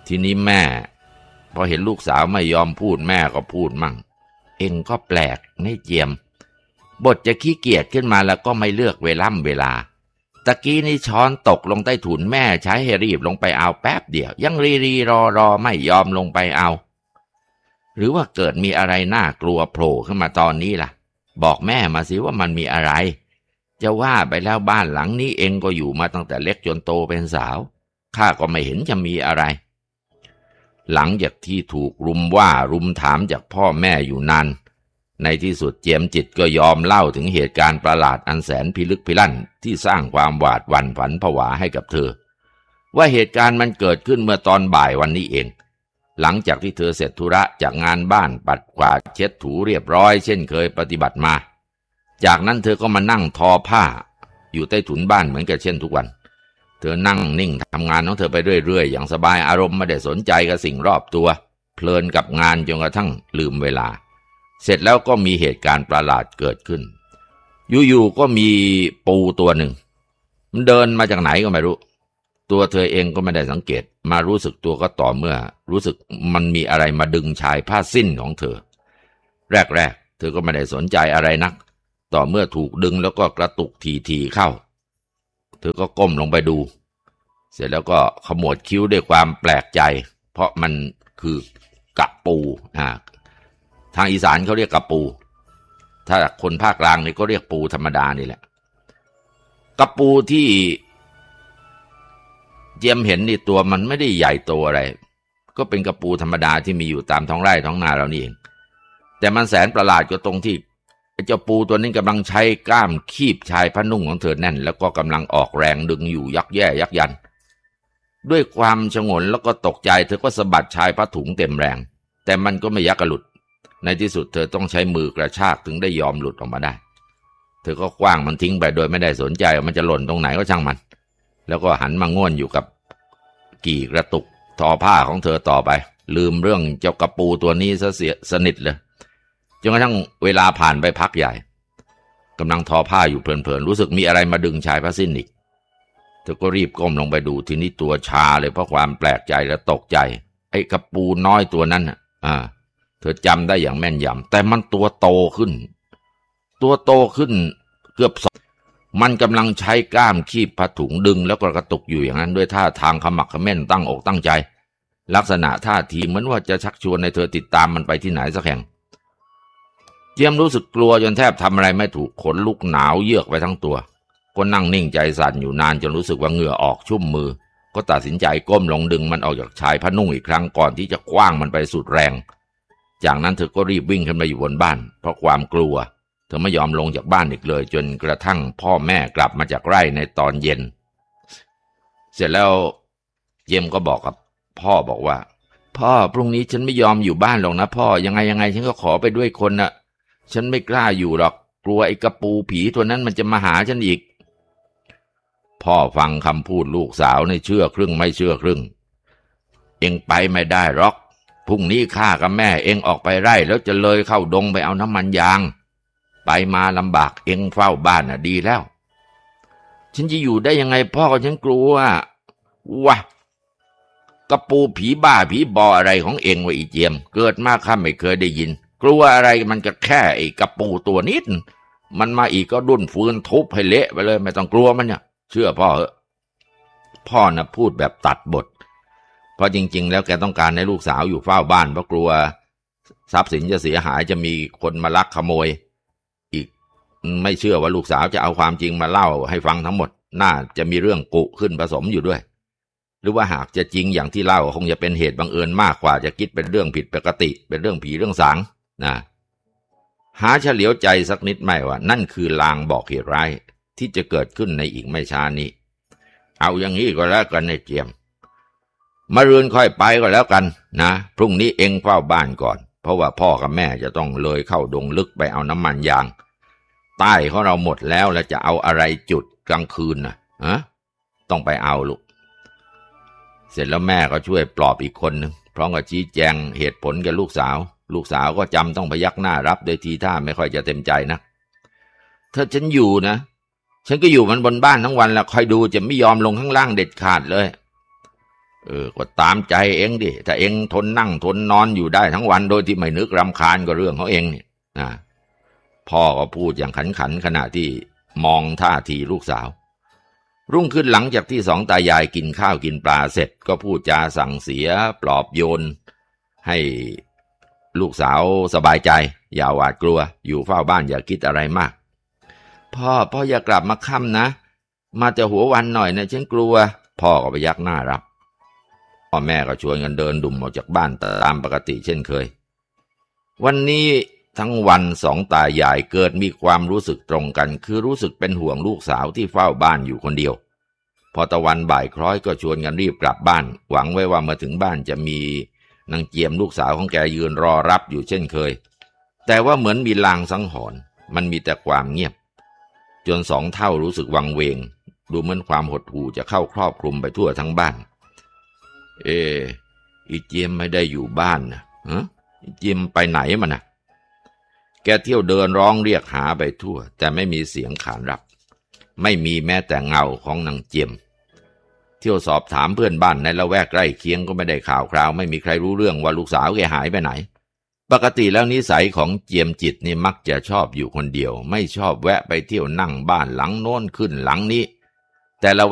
ทีนี้แม่พอเห็นลูกสาวไม่ยอมพูดแม่ก็พูดมั่งเอ็งก็แปลกนี่เจียมบทจะขี้เกียจขึ้นมาแล้วก็ไม่เลือกเวลาตะกี้นี่ช้อนตกลงใต้ถุนแม่ใช้ให้รีบลงไปเอาแป๊บเดียวยังรอไม่ยอมลงไปเอาหรือว่าเกิดมีอะไรน่ากลัวโผล่ขึ้นมาตอนนี้ล่ะบอกแม่มาสิว่ามันมีอะไรจะว่าไปแล้วบ้านหลังนี้เองก็อยู่มาตั้งแต่เล็กจนโตเป็นสาวข้าก็ไม่เห็นจะมีอะไรหลังจากที่ถูกรุมว่ารุมถามจากพ่อแม่อยู่นานในที่สุดเจียมจิตก็ยอมเล่าถึงเหตุการณ์ประหลาดอันแสนพิลึกพิลั่นที่สร้างความหวาดหวั่นฝันผวาให้กับเธอว่าเหตุการณ์มันเกิดขึ้นเมื่อตอนบ่ายวันนี้เองหลังจากที่เธอเสร็จธุระจากงานบ้านปัดกวาดเช็ดถูเรียบร้อยเช่นเคยปฏิบัติมาจากนั้นเธอก็มานั่งทอผ้าอยู่ใต้ถุนบ้านเหมือนกับเช่นทุกวันเธอนั่งนิ่งทำงานของเธอไปเรื่อยๆอย่างสบายอารมณ์ไม่ได้สนใจกับสิ่งรอบตัวเพลินกับงานจนกระทั่งลืมเวลาเสร็จแล้วก็มีเหตุการณ์ประหลาดเกิดขึ้นอยู่ๆก็มีปูตัวหนึ่งมันเดินมาจากไหนก็ไม่รู้ตัวเธอเองก็ไม่ได้สังเกตมารู้สึกตัวก็ต่อเมื่อรู้สึกมันมีอะไรมาดึงชายผ้าสิ้นของเธอแรกๆเธอก็ไม่ได้สนใจอะไรนักต่อเมื่อถูกดึงแล้วก็กระตุกทีเข้าเธอก็ก้มลงไปดูเสร็จแล้วก็ขมวดคิ้วด้วยความแปลกใจเพราะมันคือกระปูทางอีสานเขาเรียกกระปูถ้าคนภาคกลางนี่ก็เรียกปูธรรมดานี่แหละกระปูที่เจียมเห็นนี่ตัวมันไม่ได้ใหญ่โตอะไรก็เป็นกระปูธรรมดาที่มีอยู่ตามท้องไร่ท้องนาเรานี่เองแต่มันแสนประหลาดก็ตรงที่เจ้าปูตัวนี้กำลังใช้กล้ามคีบชายผ้านุ่งของเธอแน่นแล้วก็กำลังออกแรงดึงอยู่ยักแย่ยักยันด้วยความชงนแล้วก็ตกใจเธอก็สะบัดชายผ้าถุงเต็มแรงแต่มันก็ไม่ยักกระหลุดในที่สุดเธอต้องใช้มือกระชากถึงได้ยอมหลุดออกมาได้เธอก็คว้างมันทิ้งไปโดยไม่ได้สนใจว่ามันจะหล่นตรงไหนก็ช่างมันแล้วก็หันมาง่วนอยู่กับกี่กระตุกทอผ้าของเธอต่อไปลืมเรื่องเจ้ากระปูตัวนี้ซะเสียสนิทเลยจนกระทั่งเวลาผ่านไปพักใหญ่กำลังทอผ้าอยู่เพลินๆรู้สึกมีอะไรมาดึงชายผ้าสิ้นอีกเธอก็รีบก้มลงไปดูทีนี้ตัวชาเลยเพราะความแปลกใจและตกใจไอ้กระปูน้อยตัวนั้นเธอจำได้อย่างแม่นยำแต่มันตัวโตขึ้นเกือบมันกำลังใช้กล้ามคีบผ้าถุงดึงแล้วก็กระตุกอยู่อย่างนั้นด้วยท่าทางขมักเขม้นตั้งอกตั้งใจลักษณะท่าทีเหมือนว่าจะชักชวนให้เธอติดตามมันไปที่ไหนสักแห่งเจียมรู้สึกกลัวจนแทบทำอะไรไม่ถูกขนลุกหนาวเยือกไปทั้งตัวก็นั่งนิ่งใจสั่นอยู่นานจนรู้สึกว่าเหงื่อออกชุ่มมือก็ตัดสินใจก้มลงดึงมันออกจากชายผ้านุ่งอีกครั้งก่อนที่จะคว้างมันไปสุดแรงจากนั้นเธอก็รีบวิ่งขึ้นมาอยู่บนบ้านเพราะความกลัวเธอไม่ยอมลงจากบ้านอีกเลยจนกระทั่งพ่อแม่กลับมาจากไร่ในตอนเย็นเสร็จแล้วเจมก็บอกกับพ่อบอกว่าพ่อพรุ่งนี้ฉันไม่ยอมอยู่บ้านหรอกนะพ่อยังไงฉันก็ขอไปด้วยคนน่ะฉันไม่กล้าอยู่หรอกกลัวไอ้กระปูผีตัวนั้นมันจะมาหาฉันอีกพ่อฟังคำพูดลูกสาวในเชื่อครึ่งไม่เชื่อครึ่งเอ็งไปไม่ได้หรอกพรุ่งนี้ข้ากับแม่เอ็งออกไปไร่แล้วจะเลยเข้าดงไปเอาน้ำมันยางไปมาลำบากเอ็งเฝ้าบ้านน่ะดีแล้วฉันจะอยู่ได้ยังไงพ่อฉันกลัววะกระปูผีบ้าผีบออะไรของเอ็งวะอีเจียมเกิดมาข้าไม่เคยได้ยินกลัวอะไรมันก็แค่ไอ้กระปูตัวนิดมันมาอีกก็ดุ้นฟืนทุบให้เละไปเลยไม่ต้องกลัวมันเนี่ยเชื่อพ่อเหอะพ่อน่ะพูดแบบตัดบทเพราะจริงๆแล้วแกต้องการให้ลูกสาวอยู่เฝ้าบ้านเพราะกลัวทรัพย์สินจะเสียหายจะมีคนมาลักขโมยอีกไม่เชื่อว่าลูกสาวจะเอาความจริงมาเล่าให้ฟังทั้งหมดน่าจะมีเรื่องกุขึ้นผสมอยู่ด้วยหรือว่าหากจะจริงอย่างที่เล่าคงจะเป็นเหตุบังเอิญมากกว่าจะคิดเป็นเรื่องผิดปกติเป็นเรื่องผีเรื่องสางนะหาเฉลียวใจสักนิดไม่ว่านั่นคือลางบอกเหตุร้ายที่จะเกิดขึ้นในอีกไม่ช้านี้เอาอย่างนี้ก็แล้วกันในเจียมมะรืนค่อยไปก็แล้วกันนะพรุ่งนี้เอ็งเฝ้าบ้านก่อนเพราะว่าพ่อกับแม่จะต้องเลยเข้าดงลึกไปเอาน้ำมันยางใต้ของเราหมดแล้วจะเอาอะไรจุดกลางคืนนะต้องไปเอาลูกเสร็จแล้วแม่ก็ช่วยปลอบอีกคนนึงพร้อมกับชี้แจงเหตุผลกับลูกสาวก็จำต้องพยักหน้ารับโดยทีท่าไม่ค่อยจะเต็มใจนะถ้าฉันอยู่นะฉันก็อยู่มันบนบ้านทั้งวันแล้วคอยดูจะไม่ยอมลงข้างล่างเด็ดขาดเลยก็ตามใจเองดิถ้าเองทนนั่งทนนอนอยู่ได้ทั้งวันโดยที่ไม่นึกรำคาญก็เรื่องของเองเนี่ยนะพ่อก็พูดอย่างขันขณะที่มองท่าทีลูกสาวรุ่งขึ้นหลังจากที่สองตายายกินข้าวกินปลาเสร็จก็พูดจาสั่งเสียปลอบโยนให้ลูกสาวสบายใจอย่าหวาดกลัวอยู่เฝ้าบ้านอย่าคิดอะไรมากพ่ออย่ากลับมาค่ำนะมาแต่หัววันหน่อยนะฉันกลัวพ่อก็ไปยักหน้ารับพ่อแม่ก็ชวนกันเดินดุ่มออกจากบ้านตามปกติเช่นเคยวันนี้ทั้งวันสองตายายเกิดมีความรู้สึกตรงกันคือรู้สึกเป็นห่วงลูกสาวที่เฝ้าบ้านอยู่คนเดียวพอตะวันบ่ายคล้อยก็ชวนกันรีบกลับบ้านหวังไว้ว่าเมื่อถึงบ้านจะมีนางเจียมลูกสาวของแกยืนรอรับอยู่เช่นเคยแต่ว่าเหมือนมีลางสังหรณ์มันมีแต่ความเงียบจนสองเท่ารู้สึกวังเวงดูเหมือนความหดหู่จะเข้าครอบคลุมไปทั่วทั้งบ้านอีเจียมไม่ได้อยู่บ้านนะอีเจียมไปไหนมันนะแกเที่ยวเดินร้องเรียกหาไปทั่วแต่ไม่มีเสียงขานรับไม่มีแม้แต่เงาของนางเจียมเที่ยวสอบถามเพื่อนบ้านในละแวกใกล้เคียงก็ไม่ได้ข่าวคราวไม่มีใครรู้เรื่องว่าลูกสาวแกหายไปไหนปกติแล้วนิสัยของเจียมจิตนี่มักจะชอบอยู่คนเดียวไม่ชอบแวะไปเที่ยวนั่งบ้านหลังโน้นขึ้นหลังนี้แต่ละ